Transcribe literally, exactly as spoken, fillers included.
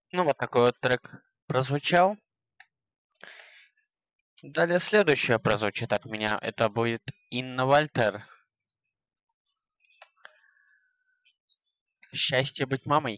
Ну, вот такой вот трек прозвучал. Далее следующее прозвучит от меня. Это будет Инна Вальтер. Счастье быть мамой.